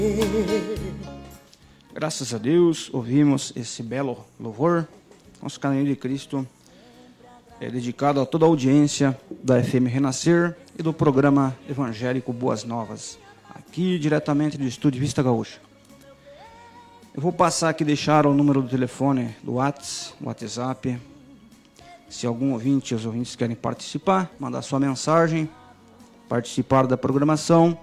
Graças a Deus, ouvimos esse belo louvor. Nosso Caminho de Cristo é dedicado a toda a audiência da FM Renascer e do programa evangélico Boas Novas, aqui diretamente do estúdio Vista Gaúcha. Eu vou passar aqui, deixar o número do telefone do WhatsApp. Se algum ouvinte, os ouvintes querem participar, mandar sua mensagem, participar da programação.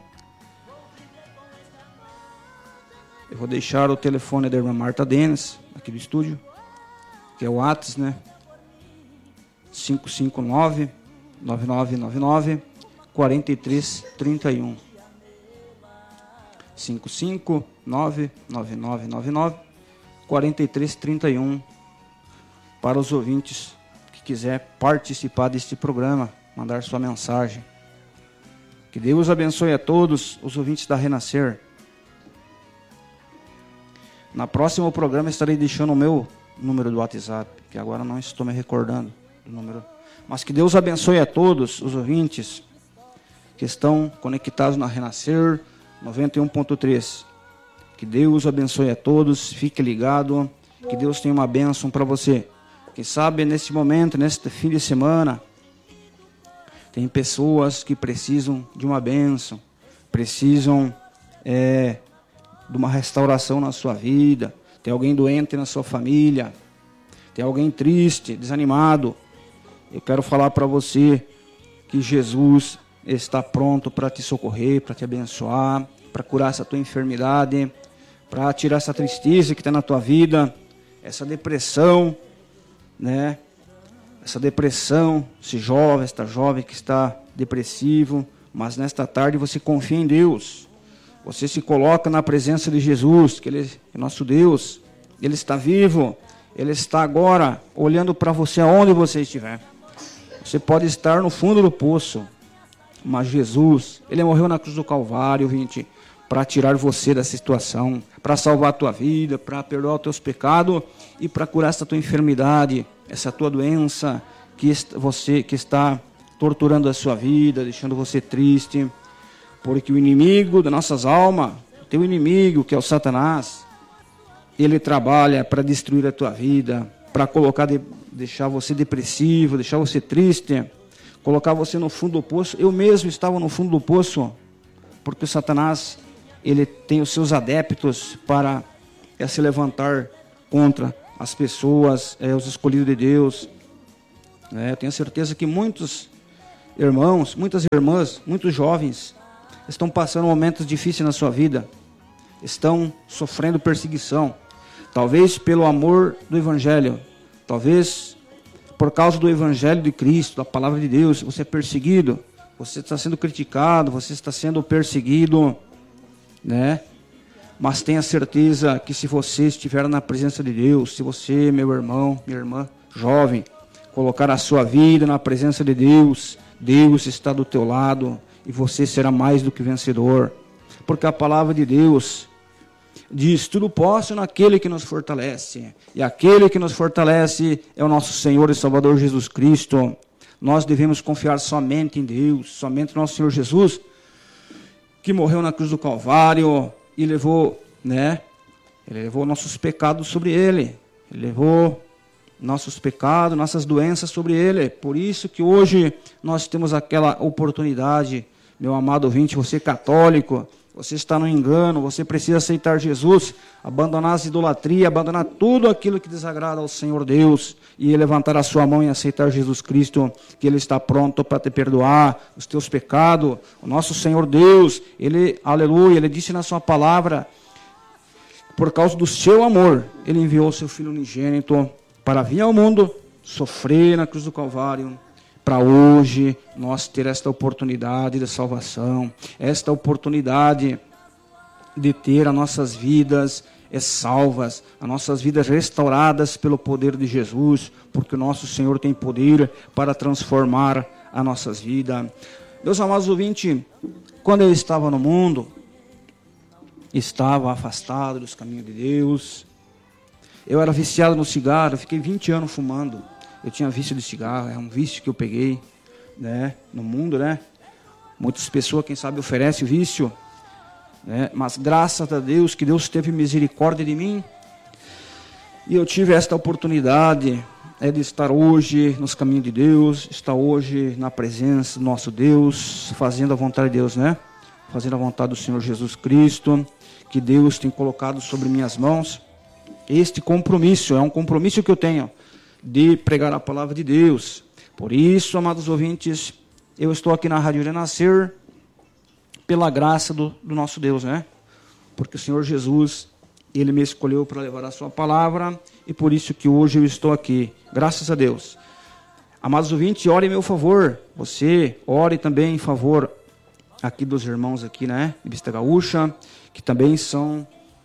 Eu vou deixar o telefone da irmã Marta Denis, aqui do estúdio, que é o WhatsApp, né? 559-9999-4331. 559-9999-4331. Para os ouvintes que quiser participar deste programa, mandar sua mensagem. Que Deus abençoe a todos os ouvintes da Renascer. Na próxima programa estarei deixando o meu número do WhatsApp, que agora não estou me recordando do número. Mas que Deus abençoe a todos os ouvintes que estão conectados na Renascer 91.3. Que Deus abençoe a todos, fique ligado, que Deus tenha uma bênção para você. Quem sabe neste momento, neste fim de semana, tem pessoas que precisam de uma bênção, precisam de uma restauração na sua vida, tem alguém doente na sua família, tem alguém triste, desanimado. Eu quero falar para você que Jesus está pronto para te socorrer, para te abençoar, para curar essa tua enfermidade, para tirar essa tristeza que está na tua vida, essa depressão, né? Essa depressão, esta jovem que está depressivo, mas nesta tarde você confia em Deus. Você se coloca na presença de Jesus, que Ele é nosso Deus. Ele está vivo. Ele está agora olhando para você aonde você estiver. Você pode estar no fundo do poço, mas Jesus, Ele morreu na cruz do Calvário, gente, para tirar você dessa situação, para salvar a tua vida, para perdoar os teus pecados e para curar essa tua enfermidade, essa tua doença que está torturando a sua vida, deixando você triste. Porque o inimigo das nossas almas, o teu inimigo, que é o Satanás, ele trabalha para destruir a tua vida, para deixar você depressivo, deixar você triste, colocar você no fundo do poço. Eu mesmo estava no fundo do poço, porque o Satanás, ele tem os seus adeptos para se levantar contra as pessoas, os escolhidos de Deus. Eu tenho certeza que muitos irmãos, muitas irmãs, muitos jovens estão passando momentos difíceis na sua vida, estão sofrendo perseguição, talvez pelo amor do Evangelho, talvez por causa do Evangelho de Cristo, da Palavra de Deus. Você é perseguido, você está sendo criticado, você está sendo perseguido, né? Mas tenha certeza que se você estiver na presença de Deus, se você, meu irmão, minha irmã, jovem, colocar a sua vida na presença de Deus, Deus está do teu lado, e você será mais do que vencedor. Porque a palavra de Deus diz: tudo posso naquele que nos fortalece. E aquele que nos fortalece é o nosso Senhor e Salvador Jesus Cristo. Nós devemos confiar somente em Deus, somente no nosso Senhor Jesus, que morreu na cruz do Calvário e levou, Ele levou nossos pecados sobre Ele. Ele levou nossos pecados, nossas doenças sobre Ele. Por isso que hoje nós temos aquela oportunidade. Meu amado ouvinte, você católico, você está no engano, você precisa aceitar Jesus, abandonar as idolatrias, abandonar tudo aquilo que desagrada ao Senhor Deus e levantar a sua mão e aceitar Jesus Cristo, que Ele está pronto para te perdoar os teus pecados. O nosso Senhor Deus, Ele, aleluia, Ele disse na sua palavra, por causa do seu amor, Ele enviou o seu Filho unigênito para vir ao mundo, sofrer na cruz do Calvário, para hoje nós ter esta oportunidade de salvação, esta oportunidade de ter as nossas vidas salvas, as nossas vidas restauradas pelo poder de Jesus, porque o nosso Senhor tem poder para transformar as nossas vidas. Meus amados ouvintes, quando eu estava no mundo, estava afastado dos caminhos de Deus, eu era viciado no cigarro, eu fiquei 20 anos fumando. Eu tinha vício de cigarro, é um vício que eu peguei, no mundo, Muitas pessoas, quem sabe, oferecem vício, né? Mas graças a Deus, que Deus teve misericórdia de mim, e eu tive esta oportunidade de estar hoje nos caminhos de Deus, estar hoje na presença do nosso Deus, fazendo a vontade de Deus, né? Fazendo a vontade do Senhor Jesus Cristo, que Deus tem colocado sobre minhas mãos. Este compromisso, é um compromisso que eu tenho, de pregar a palavra de Deus. Por isso, amados ouvintes, eu estou aqui na Rádio Renascer, pela graça do nosso Deus, né? Porque o Senhor Jesus, Ele me escolheu para levar a sua palavra, e por isso que hoje eu estou aqui, graças a Deus. Amados ouvintes, ore em meu favor, você ore também em favor aqui dos irmãos aqui, né? De Vista Gaúcha, que também são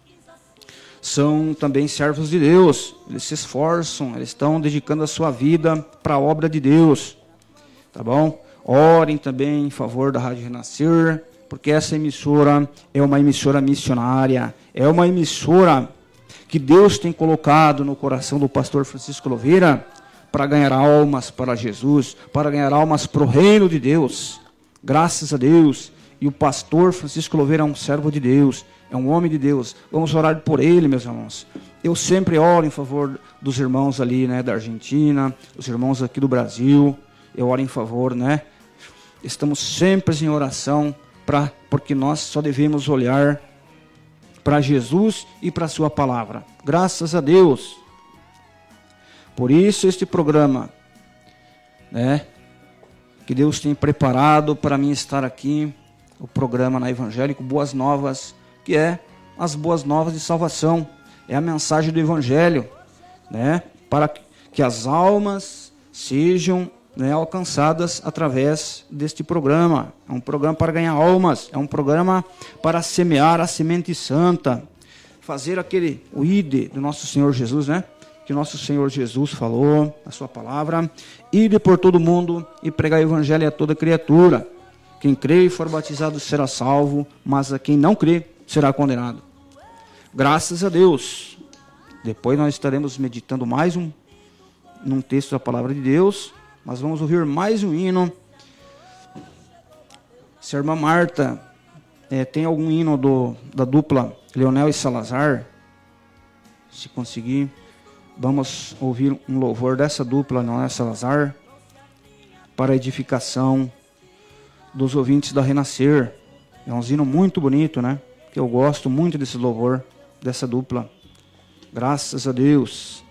também servos de Deus. Eles se esforçam, eles estão dedicando a sua vida para a obra de Deus, tá bom? Orem também em favor da Rádio Renascer, porque essa emissora é uma emissora missionária, é uma emissora que Deus tem colocado no coração do pastor Francisco Louveira para ganhar almas para Jesus, para ganhar almas para o reino de Deus. Graças a Deus. E o pastor Francisco Louveira é um servo de Deus, é um homem de Deus. Vamos orar por ele, meus irmãos. Eu sempre oro em favor dos irmãos ali, né, da Argentina, os irmãos aqui do Brasil. Eu oro em favor, né? Estamos sempre em oração, porque nós só devemos olhar para Jesus e para a sua palavra. Graças a Deus. Por isso este programa, né, que Deus tem preparado para mim estar aqui, o programa na Evangélico Boas Novas, que é as boas novas de salvação, é a mensagem do Evangelho, né, para que as almas sejam, né, alcançadas através deste programa. É um programa para ganhar almas, é um programa para semear a semente santa, fazer o ide do nosso Senhor Jesus, né? Que nosso Senhor Jesus falou na sua palavra: ide por todo mundo e pregar o evangelho a toda criatura. Quem crê e for batizado será salvo, mas a quem não crê será condenado. Graças a Deus. Depois nós estaremos meditando mais num texto da palavra de Deus. Mas vamos ouvir mais um hino. Se a irmã Marta tem algum hino da dupla Leonel e Salazar, se conseguir, vamos ouvir um louvor dessa dupla Leonel e Salazar, para a edificação dos ouvintes da Renascer. É um hino muito bonito, né? Que eu gosto muito desse louvor, dessa dupla. Graças a Deus.